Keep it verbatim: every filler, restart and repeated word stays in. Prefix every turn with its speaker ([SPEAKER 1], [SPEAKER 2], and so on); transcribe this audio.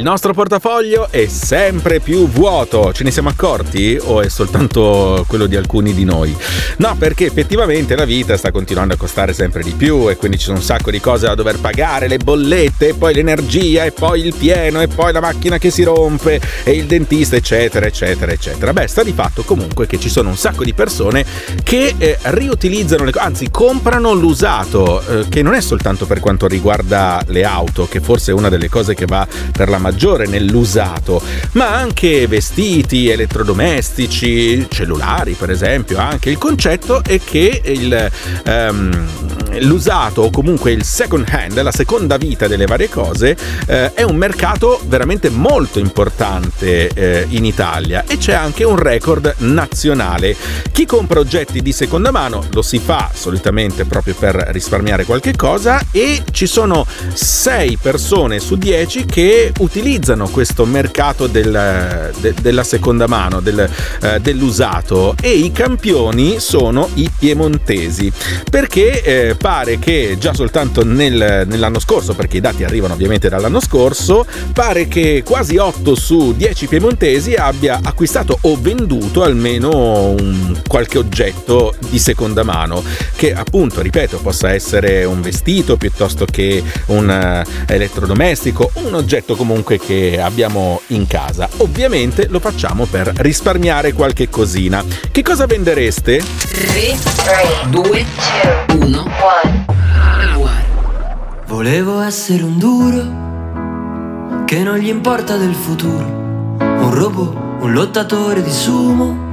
[SPEAKER 1] il nostro portafoglio è sempre più vuoto. Ce ne siamo accorti o è soltanto quello di alcuni di noi? No, perché effettivamente la vita sta continuando a costare sempre di più e quindi ci sono un sacco di cose da dover pagare, le bollette, e poi l'energia, e poi il pieno, e poi la macchina che si rompe, e il dentista, eccetera, eccetera, eccetera. Beh, sta di fatto comunque che ci sono un sacco di persone che eh, riutilizzano le cose, anzi comprano l'usato, eh, che non è soltanto per quanto riguarda le auto, che forse è una delle cose che va per la maggiore nell'usato, ma anche vestiti, elettrodomestici, cellulari per esempio. Anche il concetto è che il, um, l'usato, o comunque il second hand, la seconda vita delle varie cose, eh, è un mercato veramente molto importante eh, in Italia, e c'è anche un record nazionale. Chi compra oggetti di seconda mano lo si fa solitamente proprio per risparmiare qualche cosa, e ci sono sei persone su dieci che utilizzano questo mercato del, de, della seconda mano, del, eh, dell'usato, e i campioni sono i piemontesi, perché eh, pare che già soltanto nel, nell'anno scorso, perché i dati arrivano ovviamente dall'anno scorso, pare che quasi otto su dieci piemontesi abbia acquistato o venduto almeno un, qualche oggetto di seconda mano, che appunto, ripeto, possa essere un vestito piuttosto che un uh, elettrodomestico, un oggetto comunque che abbiamo in casa. Ovviamente lo facciamo per risparmiare qualche cosina. Che cosa vendereste?
[SPEAKER 2] tre, due, uno.
[SPEAKER 3] Volevo essere un duro che non gli importa del futuro, un robot, un lottatore di sumo,